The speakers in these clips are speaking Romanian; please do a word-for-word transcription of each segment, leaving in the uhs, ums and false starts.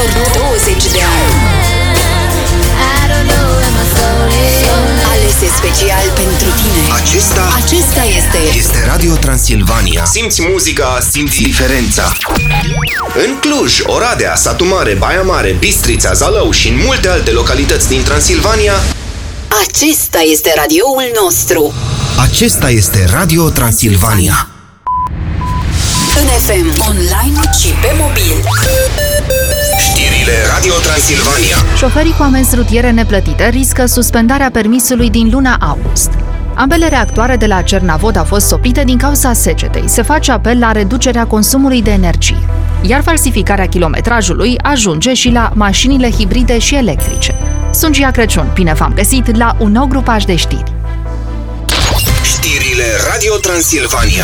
vreo douăzeci de ani. Alese special pentru tine. Acesta Acesta este este Radio Transilvania. Simți muzica, simți diferența. În Cluj, Oradea, Satu Mare, Baia Mare, Bistrița, Zalău și în multe alte localități din Transilvania, Acesta este radioul nostru. acesta este Radio Transilvania. În F M, online și pe mobil. Știrile Radio Transilvania. Șoferii cu amenzi rutiere neplătite riscă suspendarea permisului din luna august. Ambele reactoare de la Cernavod au fost oprite din cauza secetei. Se face apel la reducerea consumului de energie. Iar falsificarea kilometrajului ajunge și la mașinile hibride și electrice. Sunt Gia Crăciun, bine v-am găsit la un nou grupaj de știri. Știrile Radio Transilvania.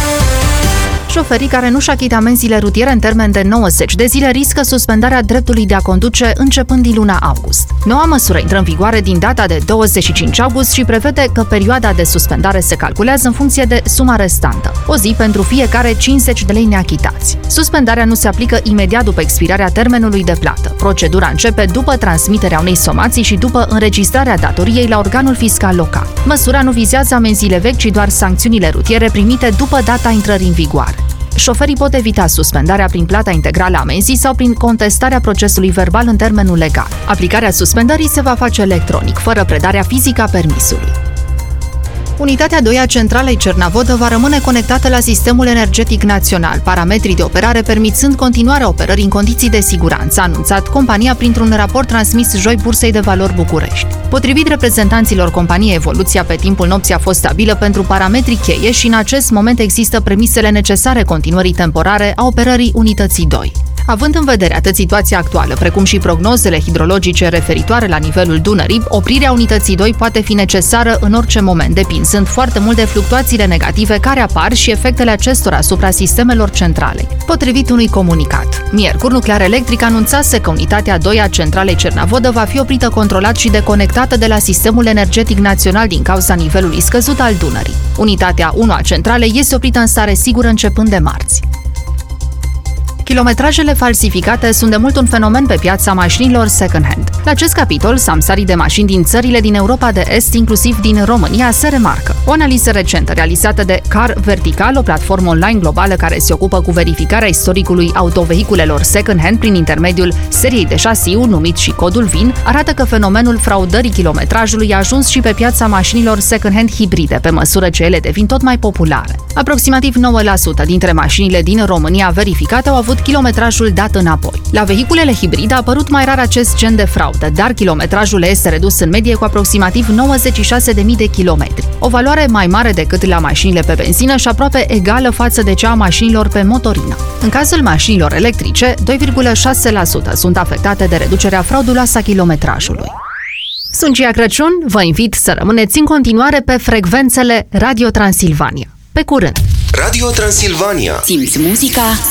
Șoferii care nu-și achită amenziile rutiere în termen de nouăzeci de zile riscă suspendarea dreptului de a conduce începând din luna august. Noua măsură intră în vigoare din data de douăzeci și cinci august și prevede că perioada de suspendare se calculează în funcție de suma restantă, o zi pentru fiecare cincizeci de lei neachitați. Suspendarea nu se aplică imediat după expirarea termenului de plată. Procedura începe după transmiterea unei somații și după înregistrarea datoriei la organul fiscal local. Măsura nu vizează amenziile vechi, ci doar sancțiunile rutiere primite după data intrării în vigoare. Șoferii pot evita suspendarea prin plata integrală a amenzii sau prin contestarea procesului verbal în termenul legal. Aplicarea suspendării se va face electronic, fără predarea fizică a permisului. Unitatea doi a centralei Cernavodă va rămâne conectată la sistemul energetic național, parametrii de operare permițând continuarea operării în condiții de siguranță, a anunțat compania printr-un raport transmis joi Bursei de Valori București. Potrivit reprezentanților companiei, evoluția pe timpul nopții a fost stabilă pentru parametrii cheie și în acest moment există premisele necesare continuării temporare a operării unității doi. Având în vedere atât situația actuală, precum și prognozele hidrologice referitoare la nivelul Dunării, oprirea unității doi poate fi necesară în orice moment, depinzând foarte mult de fluctuațiile negative care apar și efectele acestora asupra sistemelor centralei. Potrivit unui comunicat, miercuri, Nuclear Electric anunțase că unitatea doi a centralei Cernavodă va fi oprită controlat și deconectată de la sistemul energetic național din cauza nivelului scăzut al Dunării. Unitatea unu a centralei este oprită în stare sigură începând de marți. Kilometrajele falsificate sunt de mult un fenomen pe piața mașinilor second-hand. La acest capitol, samsarii de mașini din țările din Europa de Est, inclusiv din România, se remarcă. O analiză recentă realizată de Car Vertical, o platformă online globală care se ocupă cu verificarea istoricului autovehiculelor second-hand prin intermediul seriei de șasiu, numit și codul V I N, arată că fenomenul fraudării kilometrajului a ajuns și pe piața mașinilor second-hand hibride, pe măsură ce ele devin tot mai populare. Aproximativ nouă la sută dintre mașinile din România verificate au avut kilometrajul dat înapoi. La vehiculele hibride a apărut mai rar acest gen de fraudă, dar kilometrajul este redus în medie cu aproximativ nouăzeci și șase de mii de kilometri. O valoare mai mare decât la mașinile pe benzină și aproape egală față de cea a mașinilor pe motorină. În cazul mașinilor electrice, doi virgulă șase la sută sunt afectate de reducerea frauduloasă a kilometrajului. Sunt Gia Crăciun, vă invit să rămâneți în continuare pe frecvențele Radio Transilvania. Pe curând! Radio Transilvania. Simți muzica